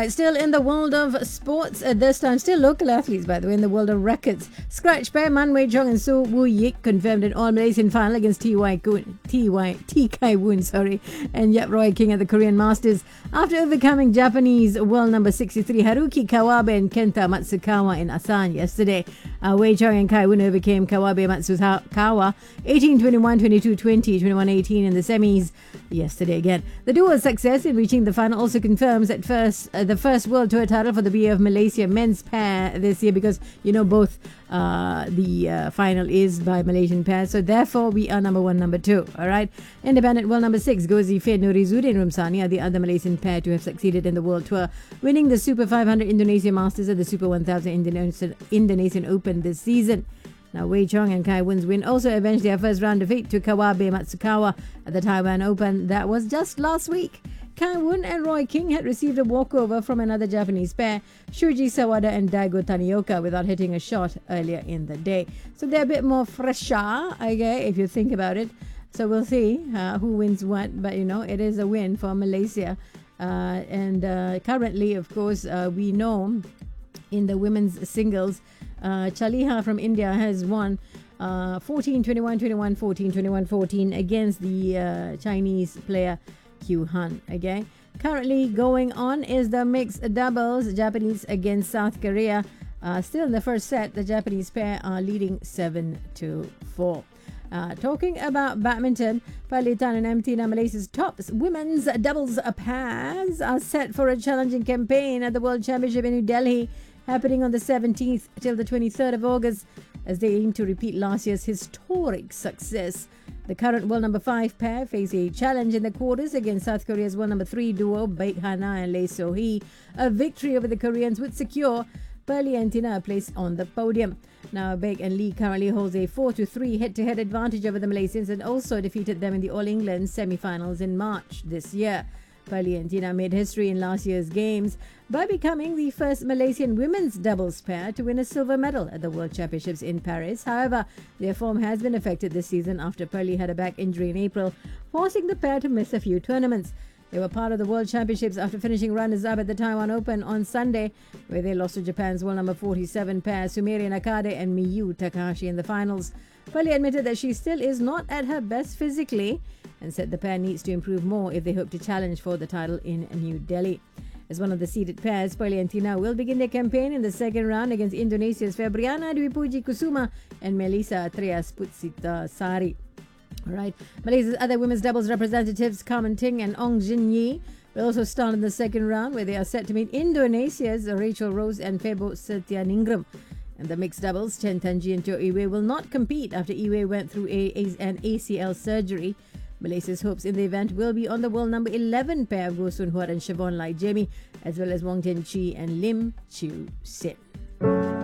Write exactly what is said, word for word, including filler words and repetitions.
right, still in the world of sports, uh, this time still local athletes, by the way, in the world of records. Scratch pair Man Wei Chong and So Woo Yik confirmed an All-Malaysian final against T Y Kun, T Y T Kai Woon, sorry, and Yap Roy King at the Korean Masters after overcoming Japanese world number sixty-three Haruki Kawabe and Kenta Matsukawa in Asan yesterday. Uh, Wei Chong and Kai Woon overcame Kawabe Matsukawa eighteen twenty-one, twenty-two twenty, twenty-one eighteen in the semis yesterday again. The duo's success in reaching the final also confirms at first uh, the first World Tour title for the B A of Malaysia men's pair this year, because you know both uh, the uh, final is by Malaysian pair, so therefore we are number one, number two. All right, independent world number six Gozi Fed Nurizuddin Rumsani are the other Malaysian pair to have succeeded in the World Tour, winning the Super five hundred Indonesia Masters and the Super one thousand Indonesian, Indonesian Open this season. Now, Wei Chong and Kai Woon's win also avenged their first round defeat to Kawabe Matsukawa at the Taiwan Open. That was just last week. Kai Woon and Roy King had received a walkover from another Japanese pair, Shuji Sawada and Daigo Tanioka, without hitting a shot earlier in the day. So they're a bit more fresher, okay, if you think about it. So we'll see uh, who wins what, but you know, it is a win for Malaysia. Uh, and uh, currently, of course, uh, we know in the women's singles, uh, Chaliha from India has won uh, fourteen twenty-one, twenty-one fourteen, twenty-one fourteen against the uh, Chinese player Q Han. Okay, currently going on is the mixed doubles, Japanese against South Korea. Uh, still in the first set, the Japanese pair are leading seven to four. Uh, talking about badminton, Palitan and Amtina, Malaysia's top women's doubles pairs, are set for a challenging campaign at the World Championship in New Delhi, happening on the seventeenth till the twenty-third of August, as they aim to repeat last year's historic success. The current world number five pair face a challenge in the quarters against South Korea's world number three duo, Baek Hana and Lee So-hee. A victory over the Koreans would secure Pearly and Tina a place on the podium. Now, Baek and Lee currently holds a four to three head-to-head advantage over the Malaysians and also defeated them in the All England semi-finals in March this year. Pearly and Tina made history in last year's games by becoming the first Malaysian women's doubles pair to win a silver medal at the World Championships in Paris. However, their form has been affected this season after Pearly had a back injury in April, forcing the pair to miss a few tournaments. They were part of the World Championships after finishing runners-up at the Taiwan Open on Sunday, where they lost to Japan's world number forty-seven pair Sumeri Nakade and Miyu Takahashi in the finals. Pearly admitted that she still is not at her best physically and said the pair needs to improve more if they hope to challenge for the title in New Delhi. As one of the seeded pairs, Pearly and Tina will begin their campaign in the second round against Indonesia's Febriana Dwi Puji Kusuma and Melissa Trias Putsita Sari. All right. Malaysia's other women's doubles representatives, Carmen Ting and Ong Jin Yi, will also start in the second round, where they are set to meet Indonesia's Rachel Rose and Febo Setianingrum. And the mixed doubles, Chen Tanji and Jo Iwe, will not compete after Iwe went through a, a, an A C L surgery. Malaysia's hopes in the event will be on the world number eleven pair of Goh Soon Huat and Siobhan Lai Jamie, as well as Wong Ten Chi and Lim Chiu Sin.